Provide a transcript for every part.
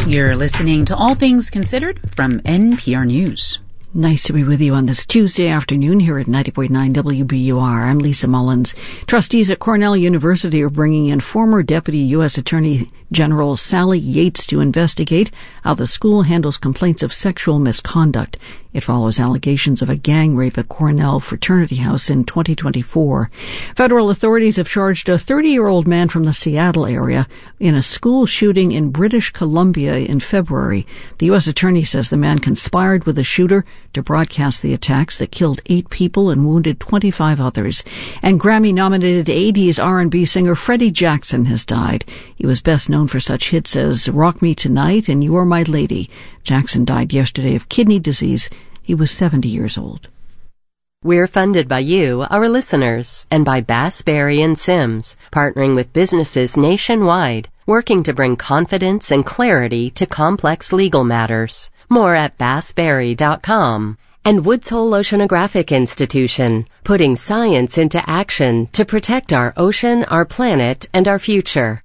You're listening to All Things Considered from NPR News. Nice to be with you on this Tuesday afternoon here at 90.9 WBUR. I'm Lisa Mullins. Trustees at Cornell University are bringing in former Deputy U.S. Attorney General Sally Yates to investigate how the school handles complaints of sexual misconduct. It follows allegations of a gang rape at Cornell Fraternity House in 2024. Federal authorities have charged a 30-year-old man from the Seattle area in a school shooting in British Columbia in February. The U.S. attorney says the man conspired with the shooter to broadcast the attacks that killed 8 people and wounded 25 others. And Grammy-nominated 80s R&B singer Freddie Jackson has died. He was best known for such hits as Rock Me Tonight and You're My Lady. Jackson died yesterday of kidney disease. He was 70 years old. We're funded by you, our listeners, and by Bass, Berry & Sims, partnering with businesses nationwide, working to bring confidence and clarity to complex legal matters. More at bassberry.com. And Woods Hole Oceanographic Institution, putting science into action to protect our ocean, our planet, and our future.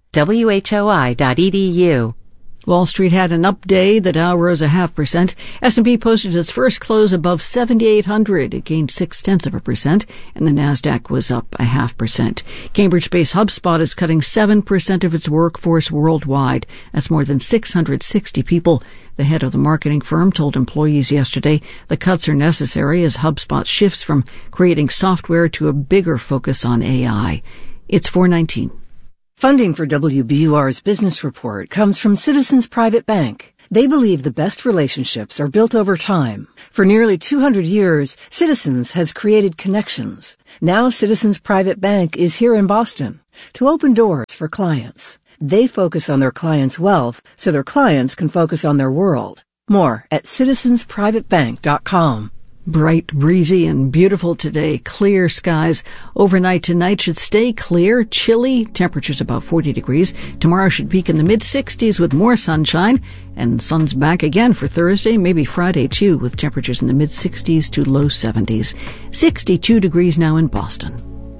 WHOI.edu. Wall Street had an up day. The Dow rose 0.5%. S&P posted its first close above 7,800. It gained 0.6%, and the Nasdaq was up 0.5%. Cambridge-based HubSpot is cutting 7% of its workforce worldwide. That's more than 660 people. The head of the marketing firm told employees yesterday the cuts are necessary as HubSpot shifts from creating software to a bigger focus on AI. It's 4:19. Funding for WBUR's Business Report comes from Citizens Private Bank. They believe the best relationships are built over time. For nearly 200 years, Citizens has created connections. Now Citizens Private Bank is here in Boston to open doors for clients. They focus on their clients' wealth so their clients can focus on their world. More at citizensprivatebank.com. Bright, breezy, and beautiful today. Clear skies. Overnight tonight should stay clear, chilly, temperatures about 40 degrees. Tomorrow should peak in the mid-60s with more sunshine. And sun's back again for Thursday, maybe Friday too, with temperatures in the mid-60s to low 70s. 62 degrees now in Boston.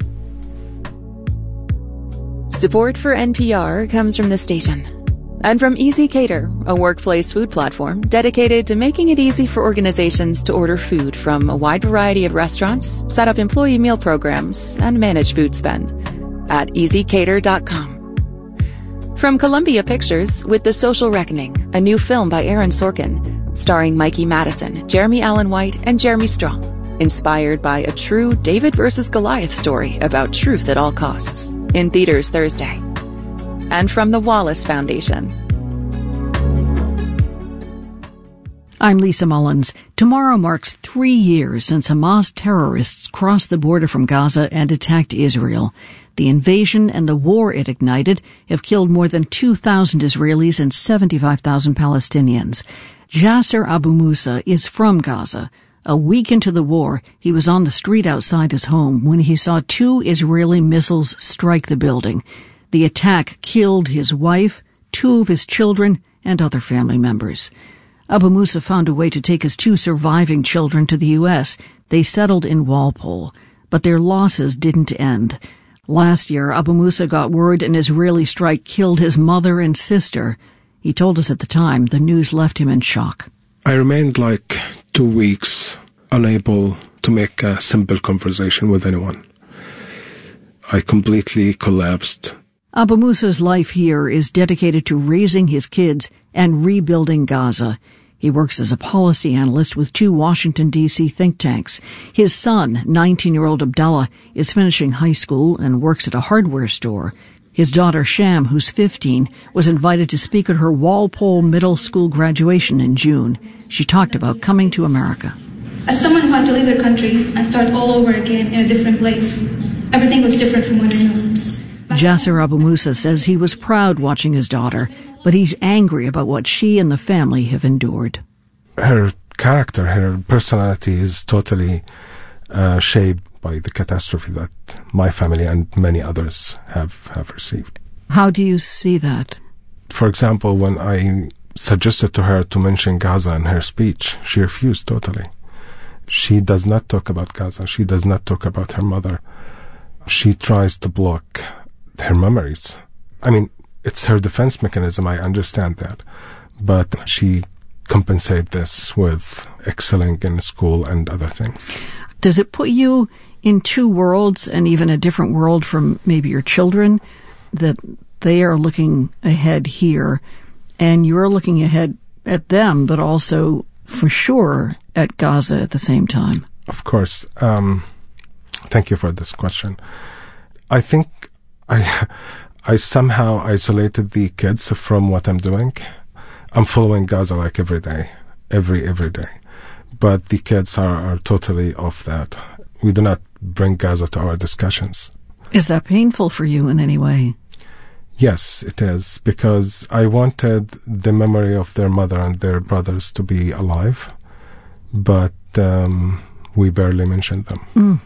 Support for NPR comes from this station. And from Easy Cater, a workplace food platform dedicated to making it easy for organizations to order food from a wide variety of restaurants, set up employee meal programs, and manage food spend at easycater.com. From Columbia Pictures with The Social Reckoning, a new film by Aaron Sorkin, starring Mikey Madison, Jeremy Allen White, and Jeremy Strong, inspired by a true David versus Goliath story about truth at all costs, in theaters Thursday. And from the Wallace Foundation. I'm Lisa Mullins. Tomorrow marks 3 years since Hamas terrorists crossed the border from Gaza and attacked Israel. The invasion and the war it ignited have killed more than 2,000 Israelis and 75,000 Palestinians. Jasser Abu Musa is from Gaza. A week into the war, he was on the street outside his home when he saw 2 Israeli missiles strike the building. The attack killed his wife, 2 of his children, and other family members. Abu Musa found a way to take his 2 surviving children to the U.S. They settled in Walpole, but their losses didn't end. Last year, Abu Musa got word an Israeli strike killed his mother and sister. He told us at the time the news left him in shock. I remained like 2 weeks unable to make a simple conversation with anyone. I completely collapsed. Abu Musa's life here is dedicated to raising his kids and rebuilding Gaza. He works as a policy analyst with 2 Washington, D.C. think tanks. His son, 19-year-old Abdallah, is finishing high school and works at a hardware store. His daughter, Sham, who's 15, was invited to speak at her Walpole Middle School graduation in June. She talked about coming to America. As someone who had to leave their country and start all over again in a different place, everything was different from what I knew. Jasser Abu Musa says he was proud watching his daughter, but he's angry about what she and the family have endured. Her character, her personality is totally shaped by the catastrophe that my family and many others have received. How do you see that? For example, when I suggested to her to mention Gaza in her speech, she refused totally. She does not talk about Gaza. She does not talk about her mother. She tries to block her memories. I mean, it's her defense mechanism, I understand that. but she compensates this with excelling in school and other things. Does it put you in two worlds and even a different world from maybe your children, that they are looking ahead here and you're looking ahead at them, but also for sure at Gaza at the same time? Of course. Thank you for this question. I think I somehow isolated the kids from what I'm doing. I'm following Gaza like every day, every day. But the kids are totally off that. We do not bring Gaza to our discussions. Is that painful for you in any way? Yes, it is, because I wanted the memory of their mother and their brothers to be alive, but we barely mentioned them.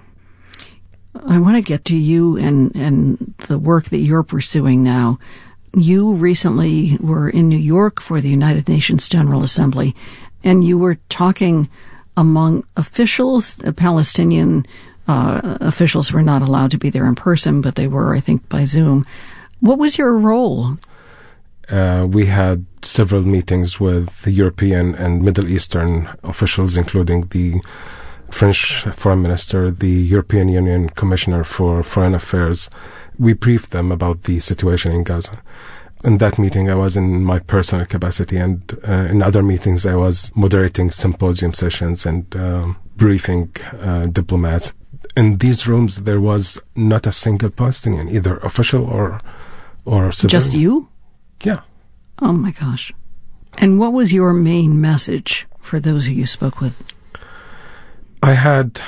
I want to get to you and the work that you're pursuing now. You recently were in New York for the United Nations General Assembly, and you were talking among officials. Palestinian officials were not allowed to be there in person, but they were, I think, by Zoom. What was your role? We had several meetings with the European and Middle Eastern officials, including the French Foreign Minister, the European Union Commissioner for Foreign Affairs. We briefed them about the situation in Gaza. In that meeting, I was in my personal capacity, and in other meetings, I was moderating symposium sessions and briefing diplomats. In these rooms, there was not a single Palestinian, either official or civilian. Just you? Yeah. Oh, my gosh. And what was your main message for those who you spoke with? I had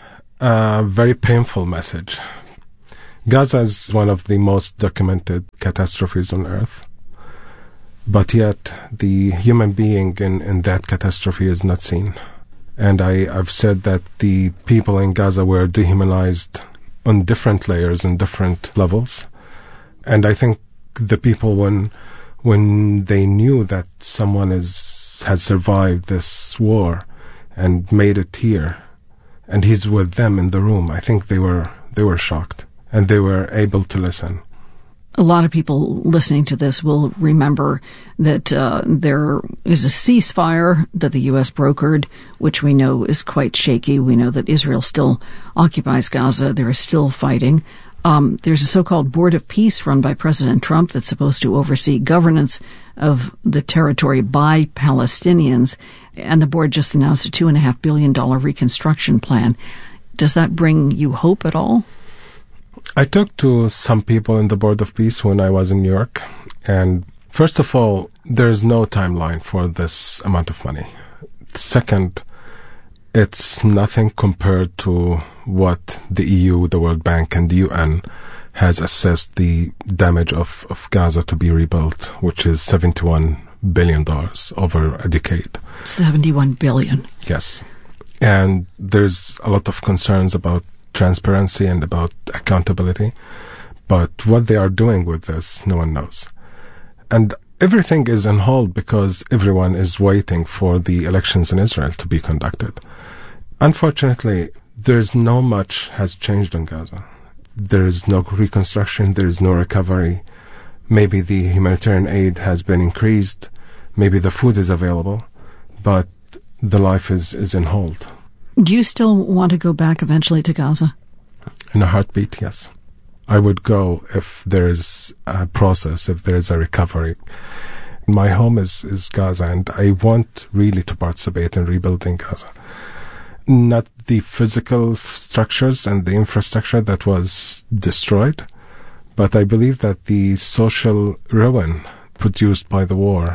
a very painful message. Gaza is one of the most documented catastrophes on earth, but yet the human being in that catastrophe is not seen. And I've said that the people in Gaza were dehumanized on different layers and different levels. And I think the people, when they knew that someone has survived this war and made it here, and he's with them in the room, I think they were shocked, and they were able to listen. A lot of people listening to this will remember that there is a ceasefire that the U.S. brokered, which we know is quite shaky. We know that Israel still occupies Gaza. There is still fighting. There's a so-called Board of Peace run by President Trump that's supposed to oversee governance of the territory by Palestinians, and the board just announced a $2.5 billion reconstruction plan. Does that bring you hope at all? I talked to some people in the Board of Peace when I was in New York, and first of all, there's no timeline for this amount of money. Second, it's nothing compared to what the EU, the World Bank, and the UN has assessed the damage of Gaza to be rebuilt, which is $71 billion over a decade. $71 billion. Yes. And there's a lot of concerns about transparency and about accountability. But what they are doing with this, no one knows. And everything is on hold because everyone is waiting for the elections in Israel to be conducted. Unfortunately, there's no much has changed in Gaza. There is no reconstruction. There is no recovery. Maybe the humanitarian aid has been increased. Maybe the food is available. But the life is in hold. Do you still want to go back eventually to Gaza? In a heartbeat, yes. I would go if there is a process, if there is a recovery. My home is Gaza, and I want really to participate in rebuilding Gaza. Not the physical structures and the infrastructure that was destroyed, but I believe that the social ruin produced by the war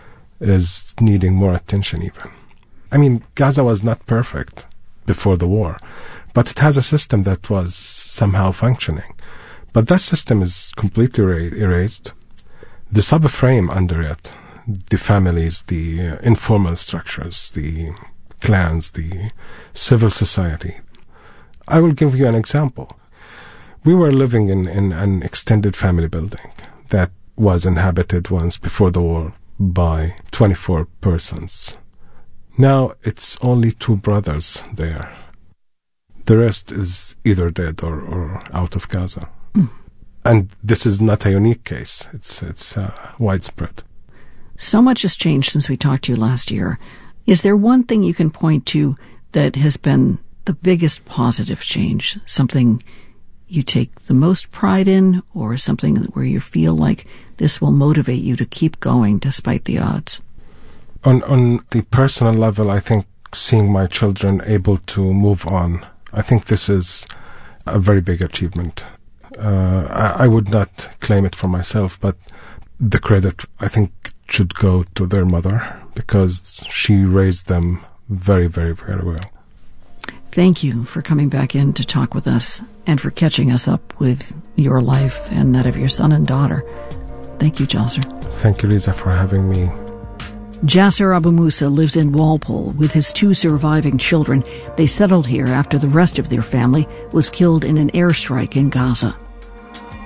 is needing more attention even. I mean, Gaza was not perfect before the war, but it has a system that was somehow functioning. But that system is completely erased. The subframe under it, the families, the informal structures, the clans, the civil society. I will give you an example. We were living in an extended family building that was inhabited once before the war by 24 persons. Now it's only 2 brothers there. The rest is either dead or out of Gaza. And this is not a unique case. It's widespread. So much has changed since we talked to you last year. Is there one thing you can point to that has been the biggest positive change? Something you take the most pride in, or something where you feel like this will motivate you to keep going despite the odds? On the personal level, I think seeing my children able to move on, I think this is a very big achievement. I would not claim it for myself, but the credit, I think, should go to their mother, because she raised them very, very, very well. Thank you for coming back in to talk with us and for catching us up with your life and that of your son and daughter. Thank you, Jasser. Thank you, Lisa, for having me. Jasser Abu Musa lives in Walpole with his 2 surviving children. They settled here after the rest of their family was killed in an airstrike in Gaza.